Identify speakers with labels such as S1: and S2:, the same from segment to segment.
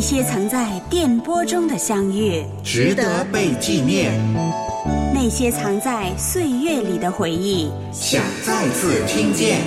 S1: 些曾在电波中的相遇，
S2: 值得被纪念；
S1: 那些藏在岁月里的回忆，
S2: 想再次听见。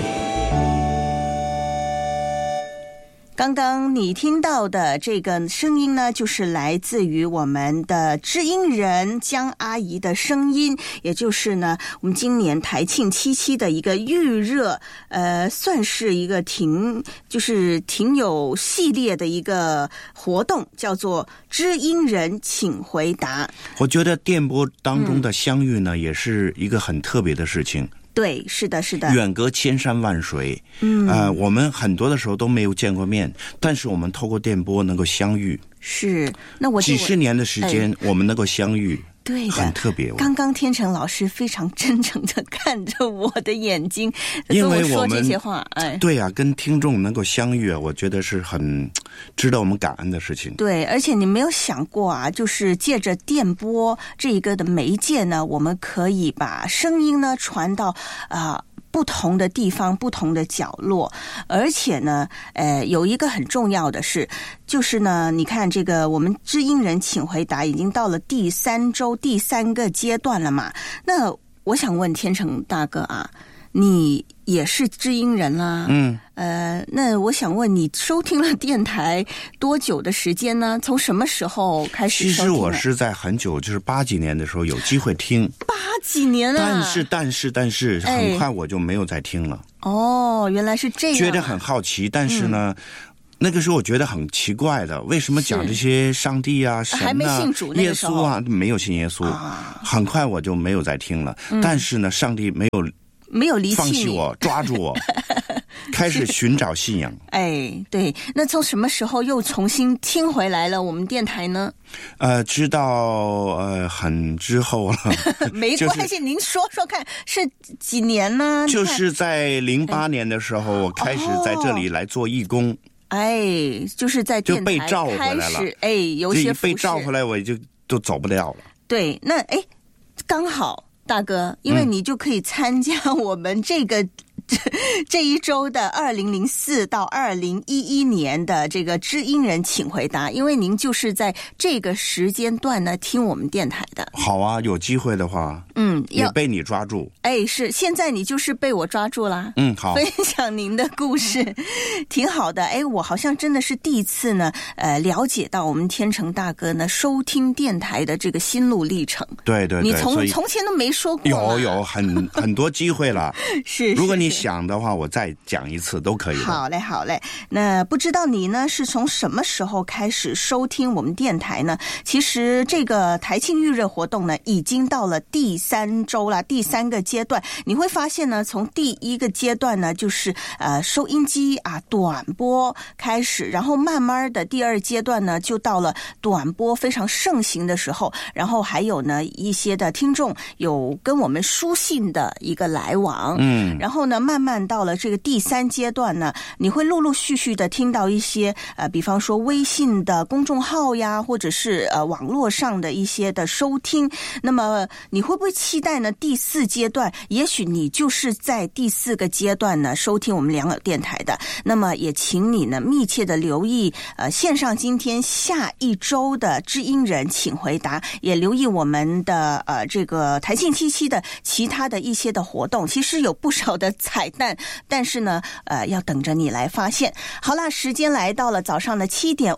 S3: 刚刚你听到的这个声音呢，就是来自于我们的知音人江阿姨的声音，也就是呢我们今年台庆77的一个预热，算是一个挺有系列的一个活动，叫做知音人请回答。
S4: 我觉得电波当中的相遇呢，也是一个很特别的事情。
S3: 对，是的，是的，
S4: 远隔千山万水，我们很多的时候都没有见过面，但是我们透过电波能够相遇。
S3: 是，那我
S4: 几十年的时间，我们能够相遇。
S3: 对的，
S4: 很特别。
S3: 刚刚天成老师非常真诚地看着我的眼睛，
S4: 因为
S3: 跟我说这些话。
S4: 对啊，跟听众能够相遇啊，我觉得是很值得我们感恩的事情。
S3: 对，而且你没有想过啊，就是借着电波这一个的媒介呢，我们可以把声音呢传到不同的地方，不同的角落。而且呢有一个很重要的是，就是呢你看这个我们知音人请回答已经到了第3周第3个阶段了嘛。那我想问天成大哥啊，你也是知音人啦，那我想问你收听了电台多久的时间呢？从什么时候开始收听？
S4: 其实我是在很久，就是80几年的时候有机会听。
S3: 80几年啊！
S4: 但是很快我就没有再听了。
S3: 哦，原来是这样。
S4: 觉得很好奇，但是呢，那个时候我觉得很奇怪的，为什么讲这些上帝啊、神啊、
S3: 还没信主那个时候
S4: 耶稣啊，没有信耶稣。很快我就没有再听了。但是呢，上帝没有离弃
S3: 放
S4: 弃我，抓住我，开始寻找信仰。
S3: 对，那从什么时候又重新听回来了我们电台呢？
S4: 知道很之后了。
S3: 没关系，您说说看是几年呢？
S4: 就是在08年的时候，我开始在这里来做义工。
S3: 就是在电台
S4: 就被召回来了。
S3: 有些
S4: 被召回来，我就都走不了了。
S3: 对，那刚好大哥，因为你就可以参加我们这一周的2004到2011年的这个知音人请回答，因为您就是在这个时间段呢听我们电台的。
S4: 好啊，有机会的话，也被你抓住。
S3: 是，现在你就是被我抓住啦。
S4: 好，
S3: 分享您的故事，挺好的。我好像真的是第一次呢，了解到我们天成大哥呢收听电台的这个心路历程。
S4: 对，
S3: 你从前都没说过。
S4: 有很多机会了。
S3: 是，
S4: 如果你想的话，我再讲一次都可以的。
S3: 好嘞。那不知道你呢是从什么时候开始收听我们电台呢？其实这个台庆预热活动呢已经到了第3周了，第3个阶段。你会发现呢，从第1个阶段呢就是收音机短波开始，然后慢慢的第2阶段呢就到了短波非常盛行的时候，然后还有呢一些的听众有跟我们书信的一个来往。然后呢慢慢到了这个第3阶段呢，你会陆陆续续的听到一些比方说微信的公众号呀，或者是网络上的一些的收听。那么你会不会期待呢第4阶段，也许你就是在第4个阶段呢收听我们良友电台的。那么也请你呢密切的留意线上今天下一周的知音人请回答，也留意我们的这个台庆77的其他的一些的活动，其实有不少的彩蛋，但是呢要等着你来发现。好啦，时间来到了早上的7点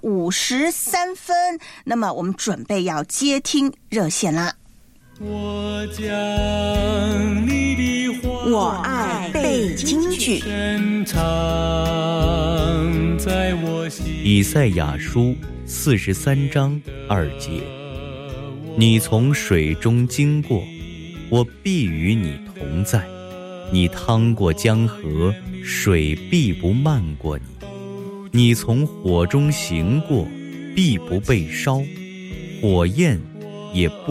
S3: 53分，那么我们准备要接听热线啦。
S1: 我爱背京剧。
S5: 以赛亚书43章2节，你从水中经过，我必与你同在；你趟过江河，水必不漫过你；你从火中行过，必不被烧，火焰也不